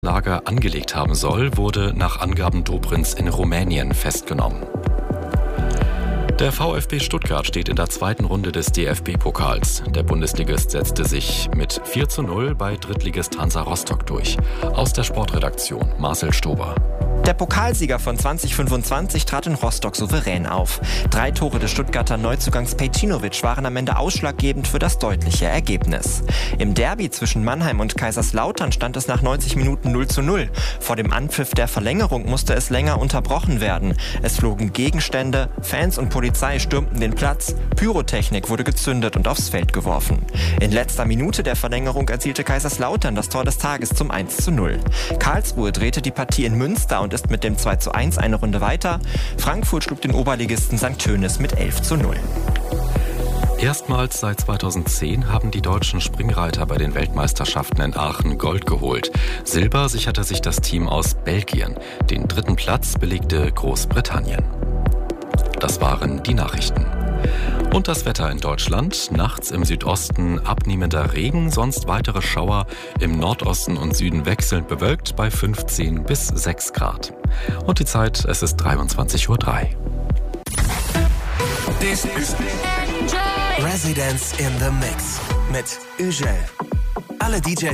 Lager angelegt haben soll, wurde nach Angaben Dobrins in Rumänien festgenommen. Der VfB Stuttgart steht in der zweiten Runde des DFB-Pokals. Der Bundesligist setzte sich mit 4:0 bei Drittligist Hansa Rostock durch. Aus der Sportredaktion Marcel Stober. Der Pokalsieger von 2025 trat in Rostock souverän auf. 3 Tore des Stuttgarter Neuzugangs Pejcinovic waren am Ende ausschlaggebend für das deutliche Ergebnis. Im Derby zwischen Mannheim und Kaiserslautern stand es nach 90 Minuten 0:0. Vor dem Anpfiff der Verlängerung musste es länger unterbrochen werden. Es flogen Gegenstände, Fans und Polizei stürmten den Platz, Pyrotechnik wurde gezündet und aufs Feld geworfen. In letzter Minute der Verlängerung erzielte Kaiserslautern das Tor des Tages zum 1:0. Karlsruhe drehte die Partie in Münster und ist mit dem 2:1 eine Runde weiter. Frankfurt schlug den Oberligisten St. Tönis mit 11:0. Erstmals seit 2010 haben die deutschen Springreiter bei den Weltmeisterschaften in Aachen Gold geholt. Silber sicherte sich das Team aus Belgien. Den 3. Platz belegte Großbritannien. Das waren die Nachrichten. Und das Wetter in Deutschland. Nachts im Südosten abnehmender Regen, sonst weitere Schauer. Im Nordosten und Süden wechselnd bewölkt bei 15 bis 6 Grad. Und die Zeit, es ist 23:03 Uhr. This is Residence in the Mix mit Ugel. Alle DJs